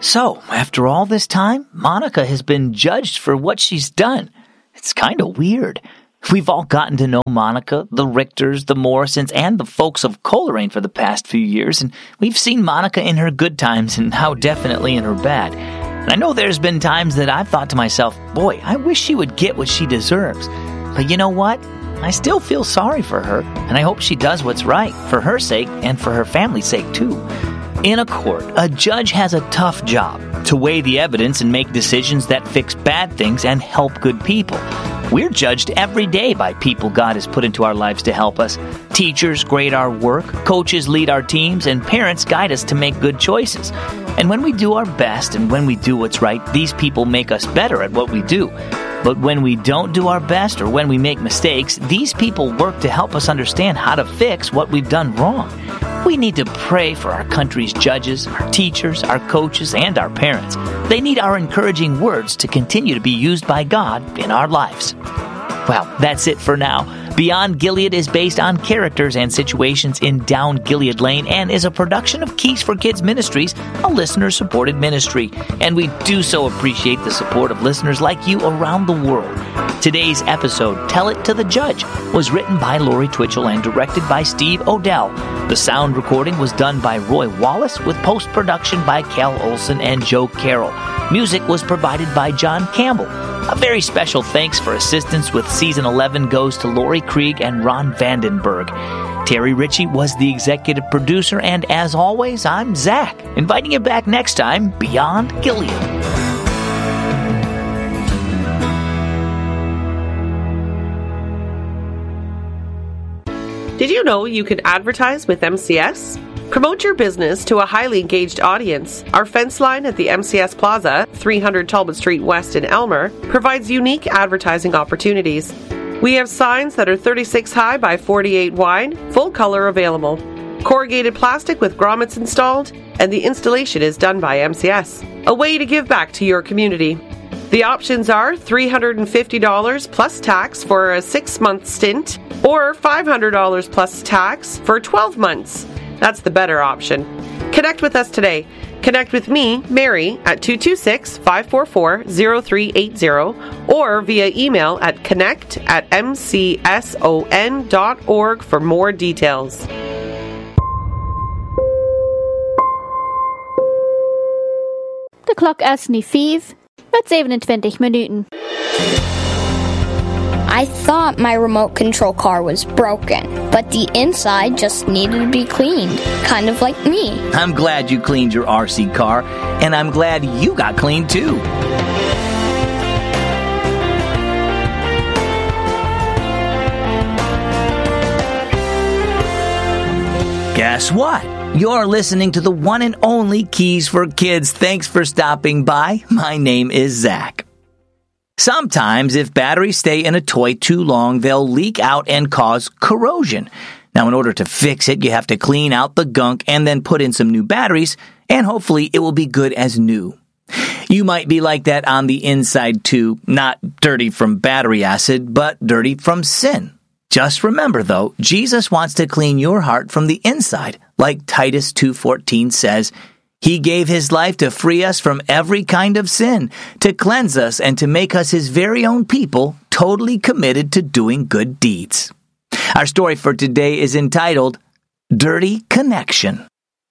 So, after all this time, Monica has been judged for what she's done. It's kind of weird. We've all gotten to know Monica, the Richters, the Morrisons, and the folks of Coleraine for the past few years, and we've seen Monica in her good times and how definitely in her bad. And I know there's been times that I've thought to myself, boy, I wish she would get what she deserves. But you know what? I still feel sorry for her, and I hope she does what's right, for her sake and for her family's sake too. In a court, a judge has a tough job to weigh the evidence and make decisions that fix bad things and help good people. We're judged every day by people God has put into our lives to help us. Teachers grade our work, coaches lead our teams, and parents guide us to make good choices. And when we do our best and when we do what's right, these people make us better at what we do. But when we don't do our best or when we make mistakes, these people work to help us understand how to fix what we've done wrong. We need to pray for our country's judges, our teachers, our coaches, and our parents. They need our encouraging words to continue to be used by God in our lives. Well, that's it for now. Beyond Gilead is based on characters and situations in Down Gilead Lane and is a production of Keys for Kids Ministries, a listener-supported ministry. And we do so appreciate the support of listeners like you around the world. Today's episode, Tell It to the Judge, was written by Lori Twitchell and directed by Steve Odell. The sound recording was done by Roy Wallace with post-production by Cal Olson and Joe Carroll. Music was provided by John Campbell. A very special thanks for assistance with Season 11 goes to Lori Krieg and Ron Vandenberg. Terry Ritchie was the executive producer, and as always, I'm Zach, inviting you back next time, Beyond Gilead. Did you know you can advertise with MCS? Promote your business to a highly engaged audience. Our fence line at the MCS Plaza, 300 Talbot Street West in Elmer, provides unique advertising opportunities. We have signs that are 36 high by 48 wide, full color available. Corrugated plastic with grommets installed, and the installation is done by MCS. A way to give back to your community. The options are $350 plus tax for a 6-month stint, or $500 plus tax for 12 months. That's the better option. Connect with us today. Connect with me, Mary, at 226-544-0380 or via email at connect@mcson.org for more details. De klok is nu 5 met 27 minuten. I thought my remote control car was broken, but the inside just needed to be cleaned, kind of like me. I'm glad you cleaned your RC car, and I'm glad you got clean too. Guess what? You're listening to the one and only Keys for Kids. Thanks for stopping by. My name is Zach. Sometimes, if batteries stay in a toy too long, they'll leak out and cause corrosion. Now, in order to fix it, you have to clean out the gunk and then put in some new batteries, and hopefully it will be good as new. You might be like that on the inside too, not dirty from battery acid, but dirty from sin. Just remember, though, Jesus wants to clean your heart from the inside, like Titus 2:14 says. He gave his life to free us from every kind of sin, to cleanse us and to make us his very own people, totally committed to doing good deeds. Our story for today is entitled, Dirty Connection.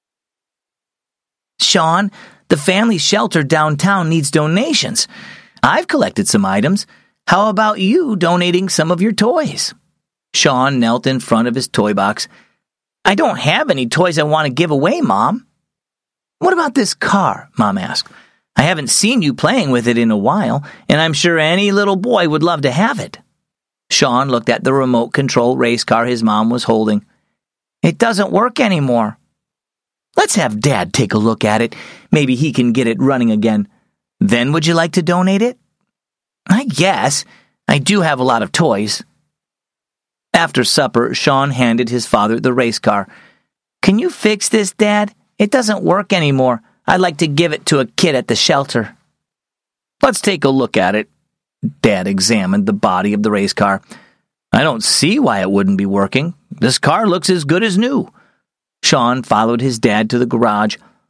Sean, the family shelter downtown needs donations. I've collected some items. How about you donating some of your toys? Sean knelt in front of his toy box. I don't have any toys I want to give away, Mom. What about this car? Mom asked. I haven't seen you playing with it in a while, and I'm sure any little boy would love to have it. Sean looked at the remote control race car his mom was holding. It doesn't work anymore. Let's have Dad take a look at it. Maybe he can get it running again. Then would you like to donate it? I guess. I do have a lot of toys. After supper, Sean handed his father the race car. Can you fix this, Dad? It doesn't work anymore. I'd like to give it to a kid at the shelter. Let's take a look at it. Dad examined the body of the race car. I don't see why it wouldn't be working. This car looks as good as new. Sean followed his dad to the garage.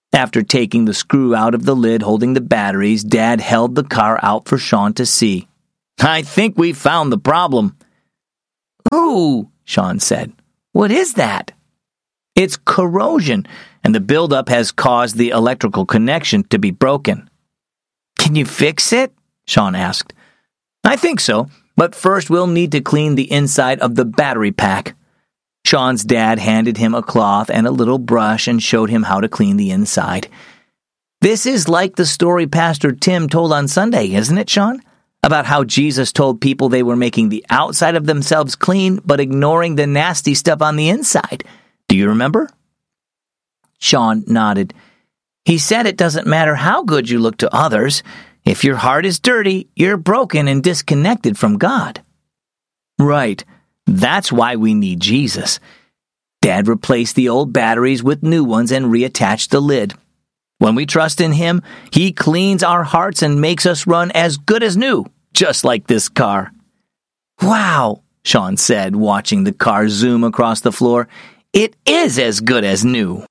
After taking the screw out of the lid holding the batteries, Dad held the car out for Sean to see. "I think we found the problem." "Ooh," Sean said. "What is that?" "It's corrosion, and the buildup has caused the electrical connection to be broken." "Can you fix it?" Sean asked. "I think so, but first we'll need to clean the inside of the battery pack." Sean's dad handed him a cloth and a little brush and showed him how to clean the inside. "This is like the story Pastor Tim told on Sunday, isn't it, Sean? About how Jesus told people they were making the outside of themselves clean, but ignoring the nasty stuff on the inside. Do you remember?" Sean nodded. "He said it doesn't matter how good you look to others. If your heart is dirty, you're broken and disconnected from God." "Right. That's why we need Jesus." Dad replaced the old batteries with new ones and reattached the lid. When we trust in Him, He cleans our hearts and makes us run as good as new, just like this car. "Wow," Sean said, watching the car zoom across the floor. "It is as good as new."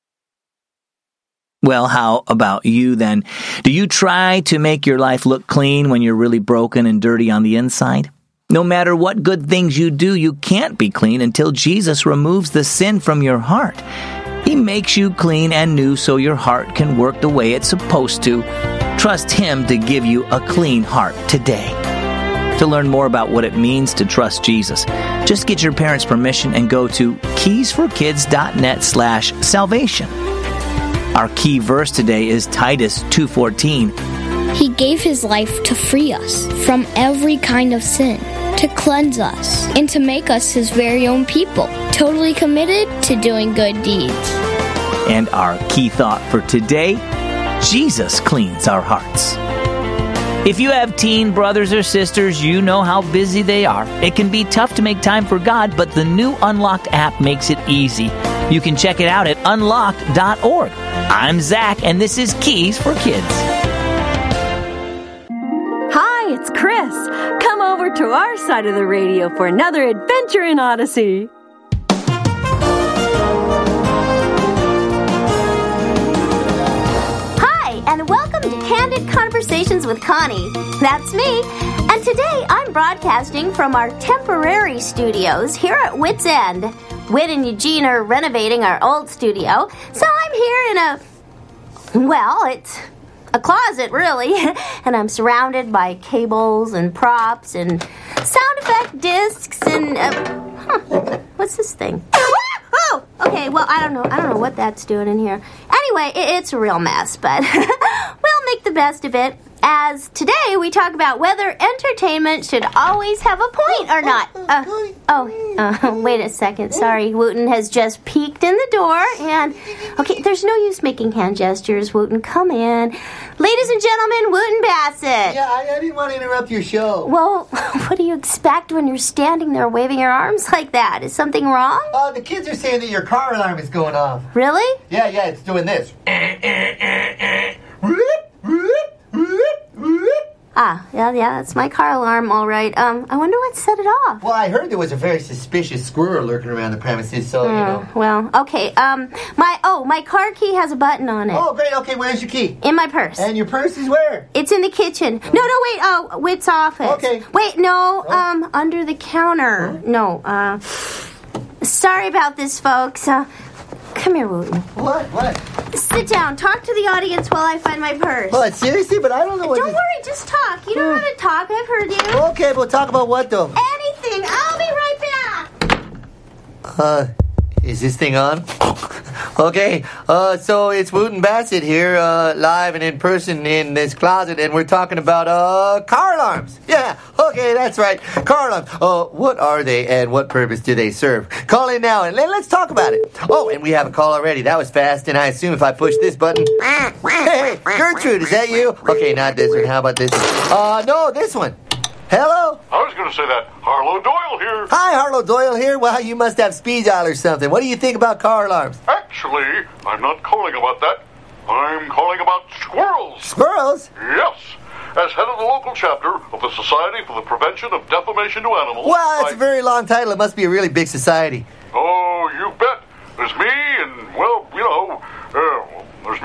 Well, how about you then? Do you try to make your life look clean when you're really broken and dirty on the inside? No matter what good things you do, you can't be clean until Jesus removes the sin from your heart. He makes you clean and new so your heart can work the way it's supposed to. Trust Him to give you a clean heart today. To learn more about what it means to trust Jesus, just get your parents' permission and go to keysforkids.net/salvation. Our key verse today is Titus 2:14. He gave His life to free us from every kind of sin, to cleanse us, and to make us His very own people, totally committed to doing good deeds. And our key thought for today, Jesus cleans our hearts. If you have teen brothers or sisters, you know how busy they are. It can be tough to make time for God, but the new Unlocked app makes it easy. You can check it out at unlocked.org. I'm Zach, and this is Keys for Kids. Hi, it's Chris. Come over to our side of the radio for another adventure in Odyssey. Hi, and welcome to Candid Conversations with Connie. That's me. And today I'm broadcasting from our temporary studios here at Wits End. Whit and Eugene are renovating our old studio, so I'm here in it's a closet, really, and I'm surrounded by cables and props and sound effect discs and, what's this thing? Oh, okay, well, I don't know what that's doing in here. Anyway, it's a real mess, but we'll make the best of it. As today we talk about whether entertainment should always have a point or not. Wait a second. Sorry, Wooten has just peeked in the door, and okay, there's no use making hand gestures. Wooten, come in. Ladies and gentlemen, Wooten Bassett. Yeah, I didn't want to interrupt your show. Well, what do you expect when you're standing there waving your arms like that? Is something wrong? The kids are saying that your car alarm is going off. Really? Yeah, it's doing this. Yeah, that's my car alarm, all right. I wonder what set it off. Well, I heard there was a very suspicious squirrel lurking around the premises, so, you know. Well, okay, my car key has a button on it. Oh, great, okay, where's your key? In my purse. And your purse is where? It's in the kitchen. No, wait, Whit's office. Okay. Wait, no, under the counter. Huh? No, sorry about this, folks. Come here, Wooten. What? Sit down. Talk to the audience while I find my purse. What, seriously? But I don't know what... Don't worry, just talk. You know how to talk. I've heard you. Okay, but talk about what, though? Anything. I'll be right back. Is this thing on? Okay, so it's Wooten Bassett here, live and in person in this closet, and we're talking about, car alarms. Yeah, okay, that's right, car alarms. What are they, and what purpose do they serve? Call in now, and let's talk about it. Oh, and we have a call already. That was fast, and I assume if I push this button... Hey, Gertrude, is that you? Okay, not this one. How about this one? No, this one. Hello? I was going to say that. Harlow Doyle here. Hi, Harlow Doyle here. Well, you must have speed dial or something. What do you think about car alarms? Actually, I'm not calling about that. I'm calling about squirrels. Squirrels? Yes. As head of the local chapter of the Society for the Prevention of Defamation to Animals... Well, that's a very long title. It must be a really big society. Oh, you bet. There's me and, well, you know, there's me.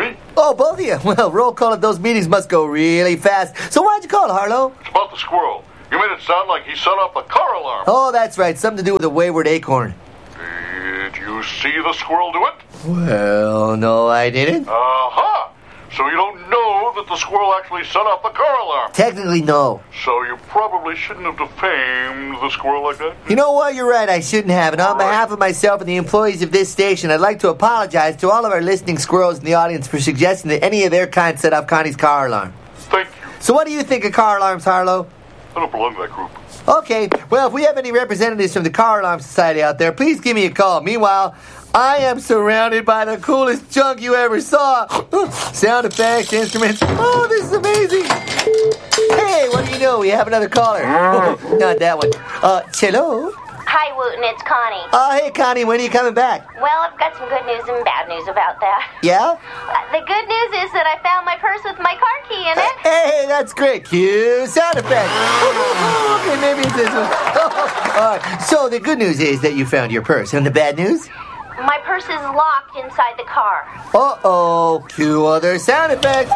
Oh, both of you. Well, roll call at those meetings must go really fast. So why'd you call, Harlow? It's about the squirrel. You made it sound like he set off a car alarm. Oh, that's right. Something to do with a wayward acorn. Did you see the squirrel do it? Well, no, I didn't. Aha! So you don't know that the squirrel actually set off the car alarm. Technically, no. So you probably shouldn't have defamed the squirrel like that. You know what? You're right. I shouldn't have. And on behalf of myself and the employees of this station, I'd like to apologize to all of our listening squirrels in the audience for suggesting that any of their kind set off Connie's car alarm. Thank you. So what do you think of car alarms, Harlow? I don't belong to that group. Okay, well, if we have any representatives from the Car Alarm Society out there, please give me a call. Meanwhile, I am surrounded by the coolest junk you ever saw. Sound effects, instruments. Oh, this is amazing. Hey, what do you know? We have another caller. Not that one. Hello? Hi, Wooten, it's Connie. Hey, Connie, when are you coming back? Well, I've got some good news and bad news about that. Yeah? The good news is that I found my purse with my car key in it. Hey, that's great. Cue sound effects. Okay, maybe it's this one. All right, so the good news is that you found your purse. And the bad news? My purse is locked inside the car. Uh-oh. Cue other sound effects.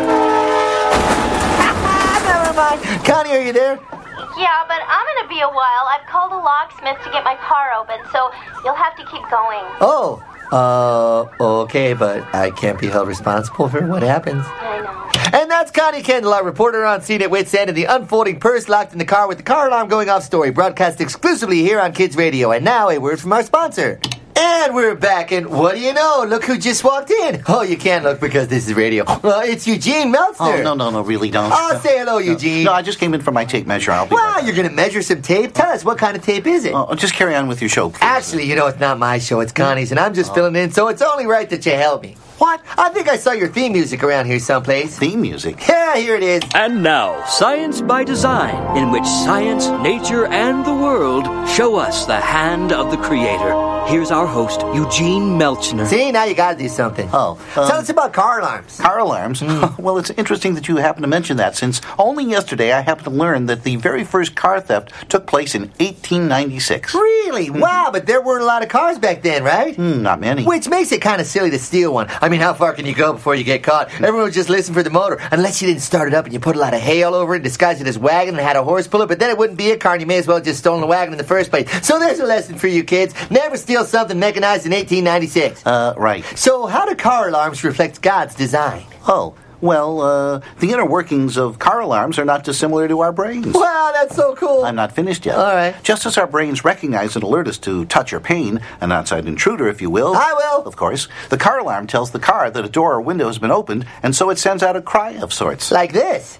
Never mind. Connie, are you there? Yeah, but I'm going to be a while. I've called a locksmith to get my car open, so you'll have to keep going. Oh, okay, but I can't be held responsible for what happens. I know. And that's Connie Kendall, our reporter on scene at Wits End, and the unfolding purse locked in the car with the car alarm going off story, broadcast exclusively here on Kids Radio. And now a word from our sponsor. And we're back, and what do you know? Look who just walked in. Oh, you can't look because this is radio. It's Eugene Meltzner. Oh, no, really don't. Oh, say hello, Eugene. No, I just came in for my tape measure. I'll be Wow, right you're going to measure some tape? Tell us, what kind of tape is it? back. Just carry on with your show, please. Actually, you know, it's not my show, it's Connie's, and I'm just filling in, so it's only right that you help me. What? I think I saw your theme music around here someplace. Theme music? Yeah, here it is. And now, Science by Design, in which science, nature, and the world show us the hand of the Creator. Here's our host, Eugene Meltzner. See, now you gotta do something. Tell us about car alarms. Car alarms? Well, it's interesting that you happen to mention that, since only yesterday I happened to learn that the very first car theft took place in 1896. Really? Wow, but there weren't a lot of cars back then, right? Not many. Which makes it kind of silly to steal one. I mean, how far can you go before you get caught? Everyone would just listen for the motor, unless you didn't start it up and you put a lot of hay all over it, disguised it as wagon and had a horse pull it, but then it wouldn't be a car and you may as well have just stolen the wagon in the first place. So there's a lesson for you kids. Never steal something mechanized in 1896. Right. So how do car alarms reflect God's design? Well, the inner workings of car alarms are not dissimilar to our brains. Wow, that's so cool. I'm not finished yet. All right. Just as our brains recognize and alert us to touch or pain, an outside intruder, if you will. I will. Of course. The car alarm tells the car that a door or window has been opened, and so it sends out a cry of sorts. Like this.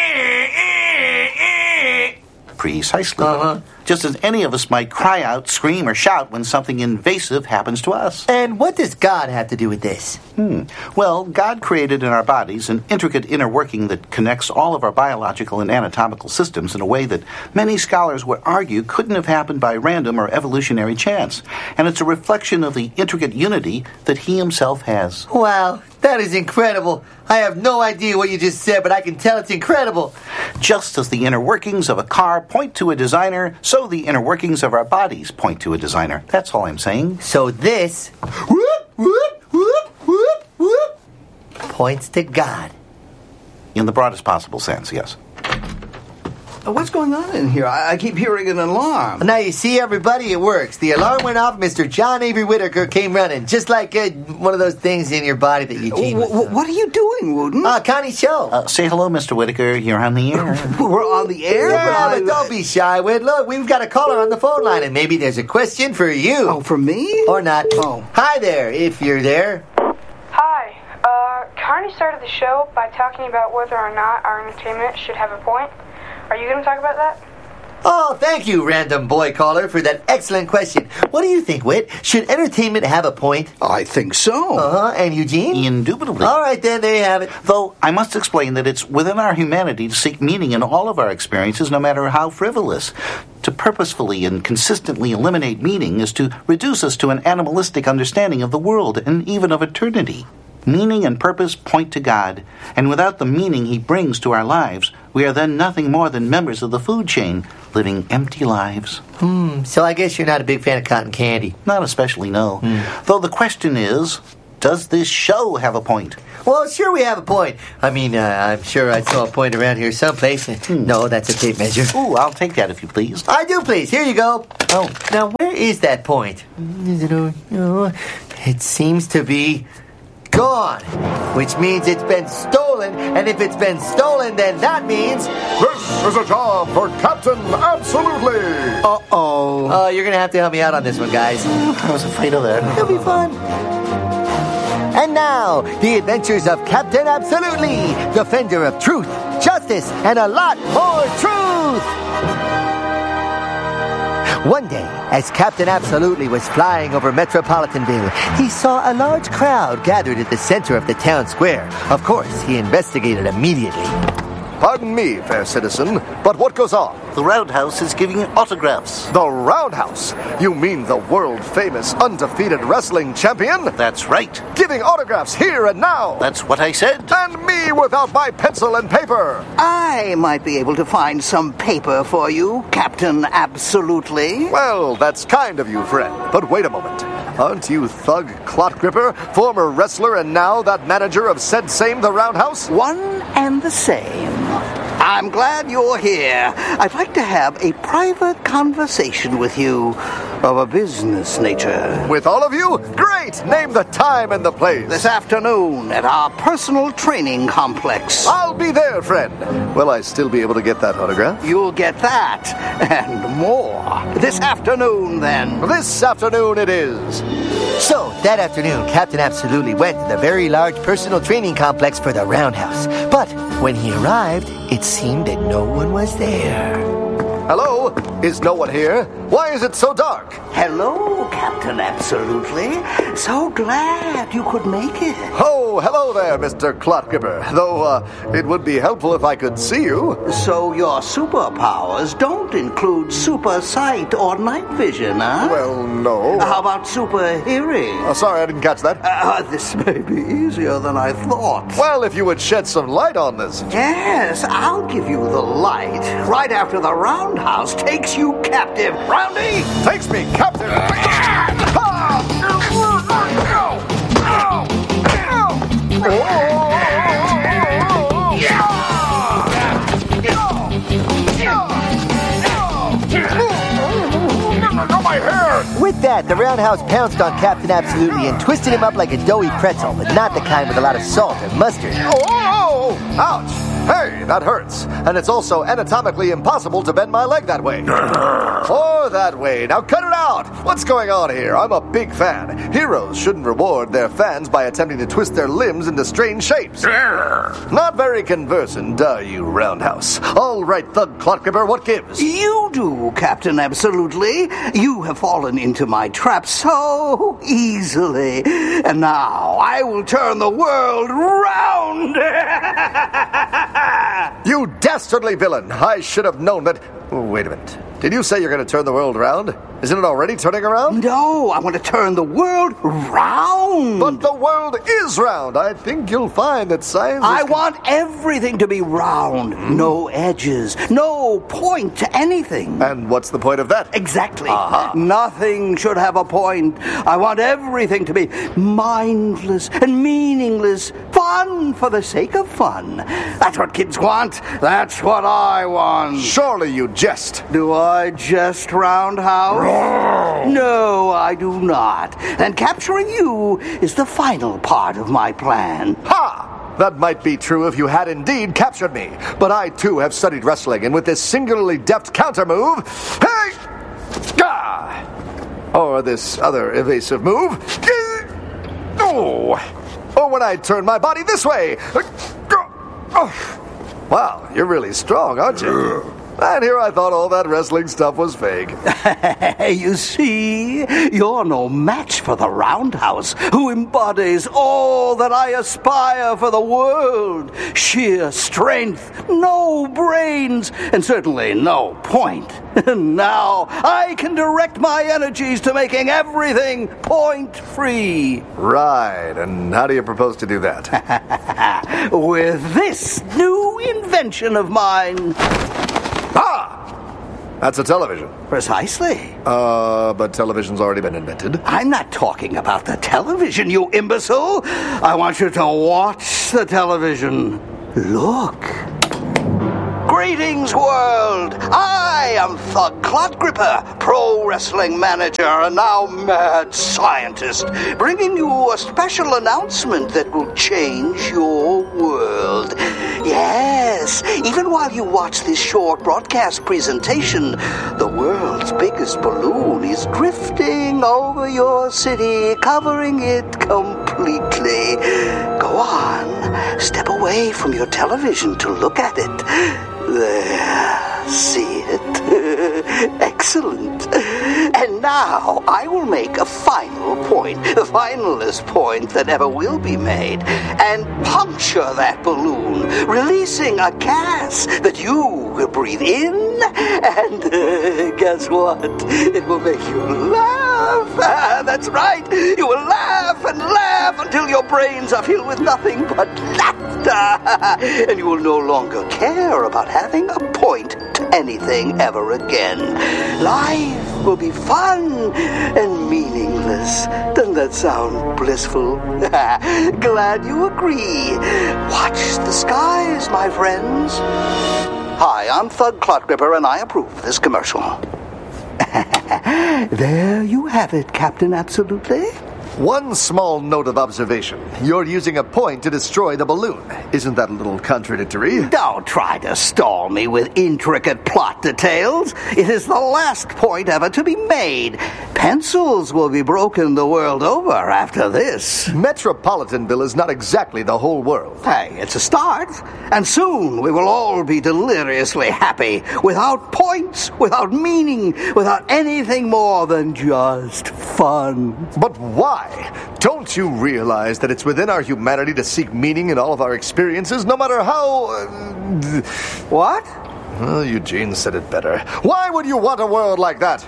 Precisely. Just as any of us might cry out, scream, or shout when something invasive happens to us. And what does God have to do with this? Well, God created in our bodies an intricate inner working that connects all of our biological and anatomical systems in a way that many scholars would argue couldn't have happened by random or evolutionary chance. And it's a reflection of the intricate unity that He Himself has. Wow, that is incredible. I have no idea what you just said, but I can tell it's incredible. Just as the inner workings of a car point to a designer, so the inner workings of our bodies point to a designer. That's all I'm saying. So this points to God. In the broadest possible sense, yes. What's going on in here? I keep hearing an alarm. Now you see, everybody, it works. The alarm went off, Mr. John Avery Whitaker came running, just like one of those things in your body that Eugene was... What are you doing, Wooten? Connie's show. Say hello, Mr. Whitaker. You're on the air. We're on the air? Yeah, but don't be shy, Whit. Look, we've got a caller on the phone line, and maybe there's a question for you. Oh, for me? Or not. Oh. Hi there, if you're there. Hi. Connie started the show by talking about whether or not our entertainment should have a point. Are you going to talk about that? Oh, thank you, random boy caller, for that excellent question. What do you think, Whit? Should entertainment have a point? I think so. And Eugene? Indubitably. All right, then, there you have it. Though I must explain that it's within our humanity to seek meaning in all of our experiences, no matter how frivolous. To purposefully and consistently eliminate meaning is to reduce us to an animalistic understanding of the world and even of eternity. Meaning and purpose point to God, and without the meaning He brings to our lives, we are then nothing more than members of the food chain, living empty lives. So I guess you're not a big fan of cotton candy. Not especially, no. Though the question is, does this show have a point? Well, sure we have a point. I mean, I'm sure I saw a point around here someplace. No, that's a tape measure. Ooh, I'll take that if you please. I do, please. Here you go. Oh, now where is that point? It seems to be gone, which means it's been stolen, and if it's been stolen, then that means... This is a job for Captain Absolutely! Uh-oh. Oh, you're gonna have to help me out on this one, guys. I was afraid of that. It'll be fun. And now, the adventures of Captain Absolutely, defender of truth, justice, and a lot more truth! One day, as Captain Absolutely was flying over Metropolitanville, he saw a large crowd gathered at the center of the town square. Of course, he investigated immediately. Pardon me, fair citizen, but what goes on? The Roundhouse is giving autographs. The Roundhouse? You mean the world-famous, undefeated wrestling champion? That's right. Giving autographs here and now. That's what I said. And me without my pencil and paper. I might be able to find some paper for you, Captain Absolutely. Well, that's kind of you, friend. But wait a moment. Aren't you Thug Clotgripper, former wrestler and now that manager of said same the Roundhouse? One and the same. I'm glad you're here. I'd like to have a private conversation with you of a business nature. With all of you? Great! Name the time and the place. This afternoon at our personal training complex. I'll be there, friend. Will I still be able to get that autograph? You'll get that and more. This afternoon, then. This afternoon it is. So, that afternoon, Captain Absolutely went to the very large personal training complex for the Roundhouse. But when he arrived, it seemed that no one was there. Hello? Is no one here? Why is it so dark? Hello, Captain Absolutely. So glad you could make it. Oh, hello there, Mr. Clotgripper. Though, it would be helpful if I could see you. So your superpowers don't include super sight or night vision, huh? Well, no. How about super hearing? Sorry, I didn't catch that. This may be easier than I thought. Well, if you would shed some light on this. Yes, I'll give you the light right after the Roundhouse takes you captive. Roundy! Takes me captive! With that, the Roundhouse pounced on Captain Absolutely and twisted him up like a doughy pretzel, but not the kind with a lot of salt or mustard. Oh! Ouch! Hey, that hurts. And it's also anatomically impossible to bend my leg that way. Or that way. Now cut it out! What's going on here? I'm a big fan. Heroes shouldn't reward their fans by attempting to twist their limbs into strange shapes. Not very conversant, are you, Roundhouse? All right, Thug Clotgripper, what gives? You do, Captain Absolutely. You have fallen into my trap so easily. And now I will turn the world round. You dastardly villain! I should have known that... Wait a minute. Did you say you're going to turn the world around? Isn't it already turning around? No, I want to turn the world round. But the world is round. I think you'll find that science... I want everything to be round. No edges. No point to anything. And what's the point of that? Exactly. Nothing should have a point. I want everything to be mindless and meaningless. Fun for the sake of fun. That's what kids want. That's what I want. Surely you jest. Do I jest, Roundhouse? No, I do not. And capturing you is the final part of my plan. Ha! That might be true if you had indeed captured me. But I, too, have studied wrestling, and with this singularly deft counter move... Hey! Gah! Or this other evasive move... Oh! Or when I turn my body this way... Oh. Wow, you're really strong, aren't you? And here I thought all that wrestling stuff was fake. You see, you're no match for the Roundhouse, who embodies all that I aspire for the world. Sheer strength, no brains, and certainly no point. And now I can direct my energies to making everything point-free. Right, and how do you propose to do that? With this new invention of mine... That's a television. Precisely. But television's already been invented. I'm not talking about the television, you imbecile. I want you to watch the television. Look. Greetings, world! I am Thug Clotgripper, pro wrestling manager and now mad scientist, bringing you a special announcement that will change your world. Yes, even while you watch this short broadcast presentation, the world's biggest balloon is drifting over your city, covering it completely. Go on, step away from your television to look at it. There, see it? Excellent. And now I will make a final point, the finalest point that ever will be made, and puncture that balloon, releasing a gas that you will breathe in, and guess what? It will make you laugh. That's right. You will laugh and laugh until your brains are filled with nothing but laughter, and you will no longer care about having a point to anything ever again. Life will be fun and meaningless. Doesn't that sound blissful? Glad you agree. Watch the skies, my friends. Hi, I'm Thug Clotgripper, and I approve this commercial. There you have it, Captain Absolutely. One small note of observation. You're using a point to destroy the balloon. Isn't that a little contradictory? Don't try to stall me with intricate plot details. It is the last point ever to be made. Pencils will be broken the world over after this. Metropolitanville is not exactly the whole world. Hey, it's a start. And soon we will all be deliriously happy, without points, without meaning, without anything more than just fun. But why? Don't you realize that it's within our humanity to seek meaning in all of our experiences, no matter how... What? Well, Eugene said it better. Why would you want a world like that?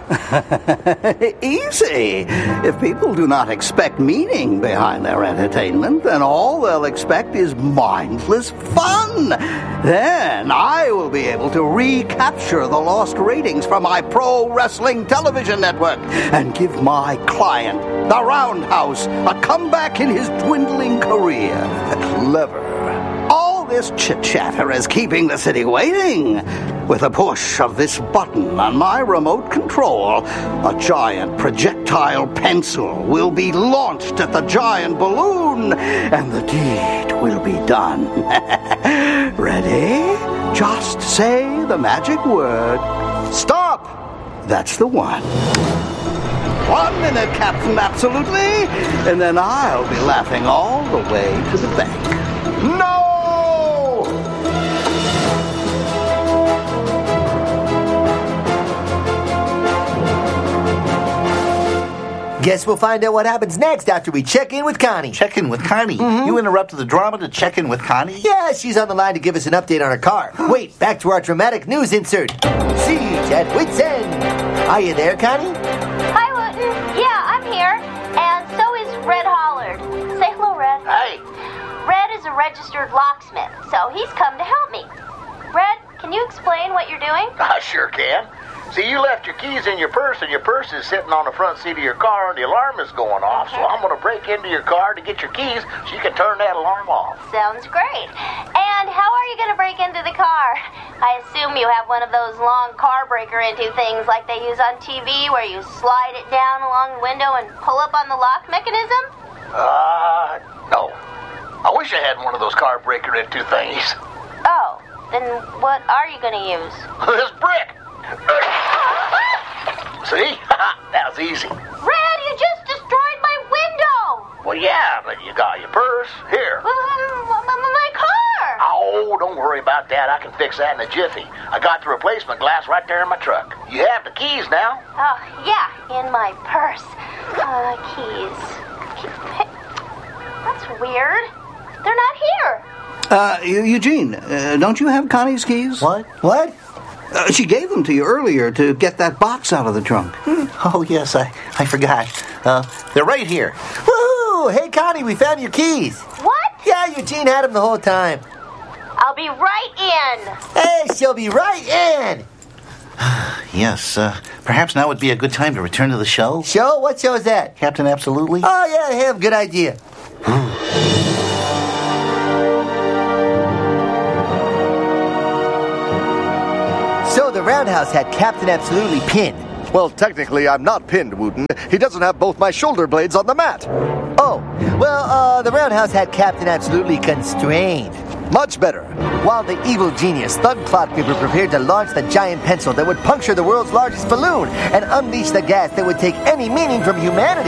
Easy. If people do not expect meaning behind their entertainment, then all they'll expect is mindless fun. Then I will be able to recapture the lost ratings from my pro wrestling television network and give my client, the Roundhouse, a comeback in his dwindling career. Clever. All this chit-chatter is keeping the city waiting. With a push of this button on my remote control, a giant projectile pencil will be launched at the giant balloon, and the deed will be done. Ready? Just say the magic word. Stop! That's the one. 1 minute, Captain Absolutely, and then I'll be laughing all the way to the bank. No! Guess we'll find out what happens next after we check in with Connie. Check in with Connie? Mm-hmm. You interrupted the drama to check in with Connie? Yeah, she's on the line to give us an update on her car. Wait, back to our dramatic news insert. Siege at Wits End. Are you there, Connie? Hi, Wooten. Yeah, I'm here. And so is Red Hollard. Say hello, Red. Hey. Red is a registered locksmith, so he's come to help me. Red, can you explain what you're doing? I sure can. See, you left your keys in your purse, and your purse is sitting on the front seat of your car, and the alarm is going off. So I'm going to break into your car to get your keys so you can turn that alarm off. Sounds great. And how are you going to break into the car? I assume you have one of those long car breaker-into things like they use on TV where you slide it down along the window and pull up on the lock mechanism? No. I wish I had one of those car breaker-into thingies. Oh, then what are you going to use? This brick. See? That was easy. Red, you just destroyed my window! Well, yeah, but you got your purse. Here. My car! Oh, don't worry about that. I can fix that in a jiffy. I got the replacement glass right there in my truck. You have the keys now. Oh, yeah, in my purse. Keys. That's weird. They're not here. Eugene, don't you have Connie's keys? What? She gave them to you earlier to get that box out of the trunk. Oh, yes, I forgot. They're right here. Woohoo! Hey, Connie, we found your keys. What? Yeah, Eugene had them the whole time. I'll be right in. Hey, she'll be right in. Yes, perhaps now would be a good time to return to the show. Show? What show is that? Captain Absolutely? Oh, yeah, him. Good idea. So the Roundhouse had Captain Absolutely pinned. Well, technically, I'm not pinned, Wooten. He doesn't have both my shoulder blades on the mat. Oh, well, the Roundhouse had Captain Absolutely constrained. Much better. While the evil genius, Thug Clotgripper, prepared to launch the giant pencil that would puncture the world's largest balloon and unleash the gas that would take any meaning from humanity.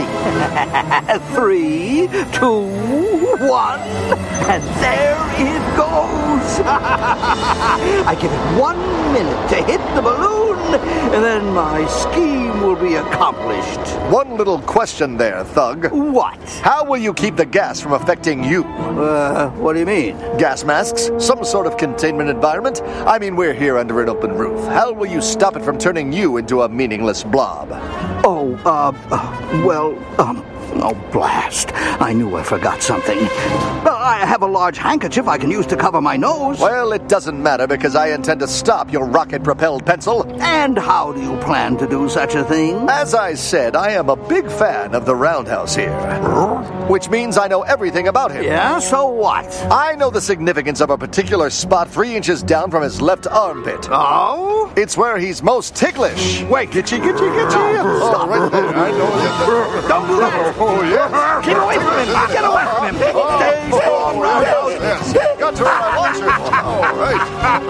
3, 2, 1, and there it goes. I give it 1 minute to hit the balloon, and then my scheme will be accomplished. One little question there, Thug. What? How will you keep the gas from affecting you? What do you mean? Gas masks? Some sort of containment environment? I mean, we're here under an open roof. How will you stop it from turning you into a meaningless blob? Oh, blast. I knew I forgot something. I have a large handkerchief I can use to cover my nose. Well, it doesn't matter because I intend to stop your rocket-propelled pencil. And how do you plan to do such a thing? As I said, I am a big fan of the Roundhouse here. Which means I know everything about him. Yeah, so what? I know the significance of a particular spot 3 inches down from his left armpit. Oh? It's where he's most ticklish. Wait. Gitchy. Stop. Right there. I know it. Don't do that. Oh, yes. Keep away from him. Get away from him. Stay strong, Roundhouse. Yes. Got to where I want you. All right.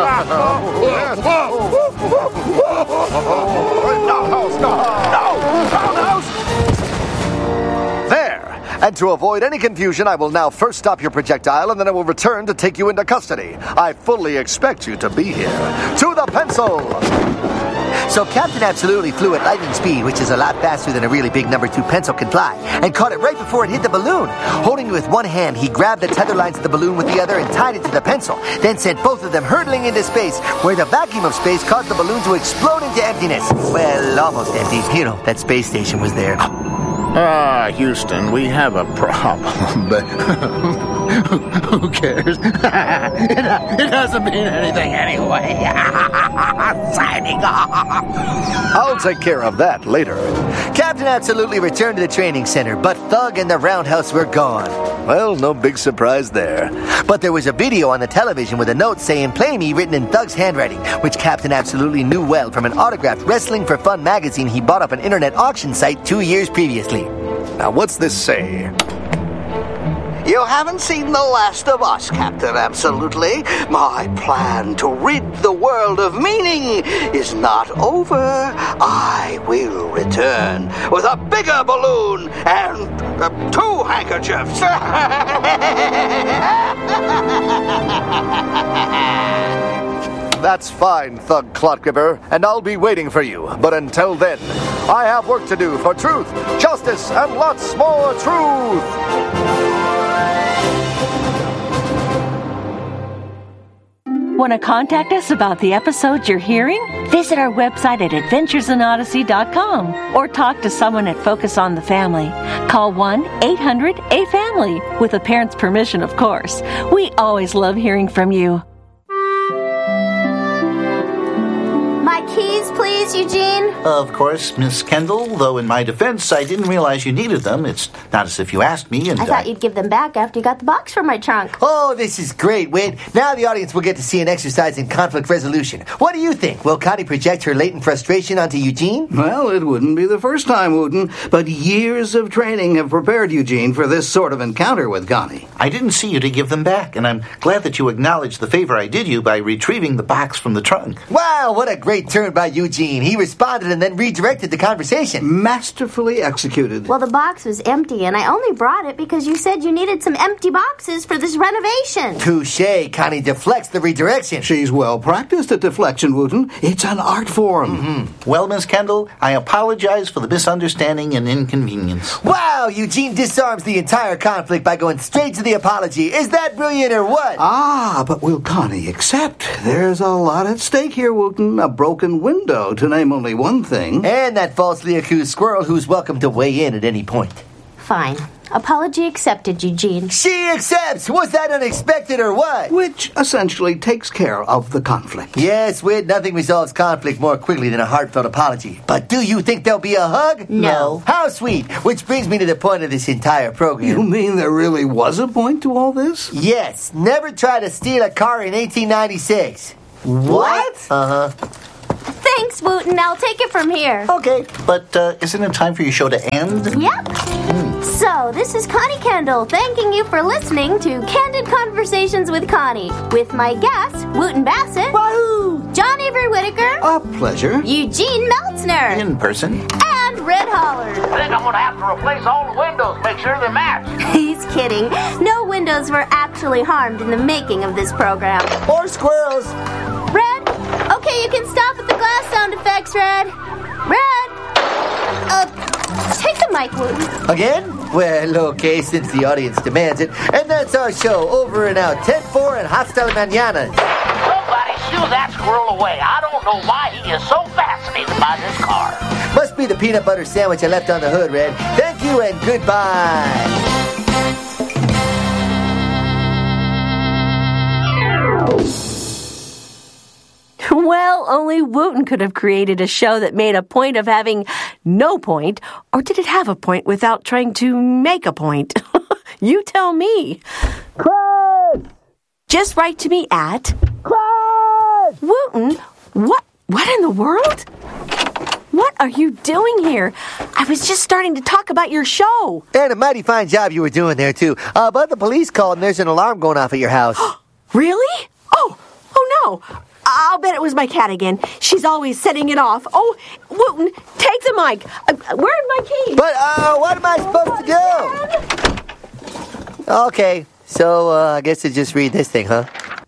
Roundhouse. There. And to avoid any confusion, I will now first stop your projectile, and then I will return to take you into custody. I fully expect you to be here. To the pencil! So Captain Absolutely flew at lightning speed, which is a lot faster than a really big number 2 pencil can fly, and caught it right before it hit the balloon. Holding it with one hand, he grabbed the tether lines of the balloon with the other and tied it to the pencil, then sent both of them hurtling into space, where the vacuum of space caused the balloon to explode into emptiness. Well, almost empty. You know, that space station was there. Houston, we have a problem, but who cares? It doesn't mean anything anyway. Signing off. I'll take care of that later. Captain Absolutely returned to the training center, but Thug and the Roundhouse were gone. Well, no big surprise there. But there was a video on the television with a note saying "Play Me" written in Thug's handwriting, which Captain Absolutely knew well from an autographed Wrestling for Fun magazine he bought off an internet auction site 2 years previously. Now, what's this say? You haven't seen the last of us, Captain Absolutely. My plan to rid the world of meaning is not over. I will return with a bigger balloon and 2 handkerchiefs. That's fine, Thug Clotgripper, and I'll be waiting for you. But until then, I have work to do for truth, justice, and lots more truth. Want to contact us about the episodes you're hearing? Visit our website at adventuresinodyssey.com or talk to someone at Focus on the Family. Call 1-800-A-FAMILY with a parent's permission, of course. We always love hearing from you. My keys, please, Eugene. Of course, Miss Kendall, though in my defense, I didn't realize you needed them. It's not as if you asked me, and I thought you'd give them back after you got the box from my trunk. Oh, this is great, Whit. Now the audience will get to see an exercise in conflict resolution. What do you think? Will Connie project her latent frustration onto Eugene? Well, it wouldn't be the first time, Wooten, but years of training have prepared Eugene for this sort of encounter with Connie. I didn't see you to give them back, and I'm glad that you acknowledged the favor I did you by retrieving the box from the trunk. Wow, what a great turn by Eugene. He responded and then redirected the conversation. Masterfully executed. Well, the box was empty, and I only brought it because you said you needed some empty boxes for this renovation. Touché. Connie deflects the redirection. She's well practiced at deflection, Wooten. It's an art form. Mm-hmm. Well, Miss Kendall, I apologize for the misunderstanding and inconvenience. Wow, Eugene disarms the entire conflict by going straight to the apology. Is that brilliant or what? Ah, but will Connie accept? There's a lot at stake here, Wooten. A broken window, to name only one thing. And that falsely accused squirrel who's welcome to weigh in at any point. Fine. Apology accepted, Eugene. She accepts! Was that unexpected or what? Which essentially takes care of the conflict. Yes, Whit, nothing resolves conflict more quickly than a heartfelt apology. But do you think there'll be a hug? No. How sweet! Which brings me to the point of this entire program. You mean there really was a point to all this? Yes. Never try to steal a car in 1896. What? Uh-huh. Thanks, Wooten. I'll take it from here. Okay. But isn't it time for your show to end? Yep. So, this is Connie Kendall thanking you for listening to Candid Conversations with Connie, with my guests, Wooten Bassett, Wahoo! John Avery Whitaker, A pleasure. Eugene Meltzner, In person. and Red Hollard. I think I'm going to have to replace all the windows, make sure they match. He's kidding. No windows were actually harmed in the making of this program. Or squirrels. Red? Okay, you can stop at the glass sound effects, Red. Red! Take the mic, Wooten. Again? Well, okay, since the audience demands it. And that's our show. Over and out. 10-4 and hasta la mañana. Somebody shoo that squirrel away. I don't know why he is so fascinated by this car. Must be the peanut butter sandwich I left on the hood, Red. Thank you and goodbye. Well, only Wooten could have created a show that made a point of having no point, or did it have a point without trying to make a point? You tell me. Class! Just write to me at... Class! Wooten, what in the world? What are you doing here? I was just starting to talk about your show. And a mighty fine job you were doing there, too. But the police called and there's an alarm going off at your house. Really? Oh no. I'll bet it was my cat again. She's always setting it off. Oh, Wooten, take the mic. Where's my keys? But, what am I supposed to do? Okay, so, I guess I just read this thing, huh?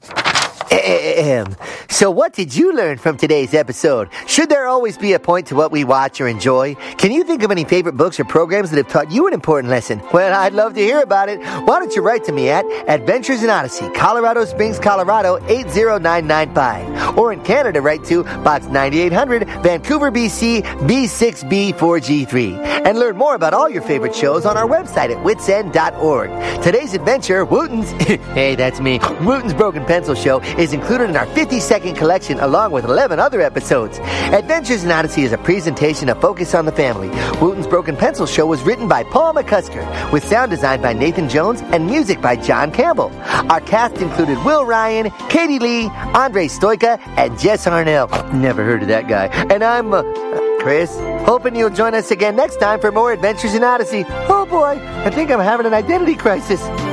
So what did you learn from today's episode? Should there always be a point to what we watch or enjoy? Can you think of any favorite books or programs that have taught you an important lesson? Well, I'd love to hear about it. Why don't you write to me at Adventures in Odyssey, Colorado Springs, Colorado 80995. Or in Canada, write to Box 9800, Vancouver, BC, B6B4G3. And learn more about all your favorite shows on our website at witsend.org. Today's adventure, Wooten's, hey, that's me, Wooten's Broken Pencil Show, is included in our 52nd collection along with 11 other episodes. Adventures in Odyssey is a presentation of Focus on the Family. Wooten's Broken Pencil Show was written by Paul McCusker, with sound design by Nathan Jones and music by John Campbell. Our cast included Will Ryan, Katie Lee, Andre Stoika, and Jess Harnell. Never heard of that guy. And I'm Chris, hoping you'll join us again next time for more Adventures in Odyssey. Oh boy, I think I'm having an identity crisis.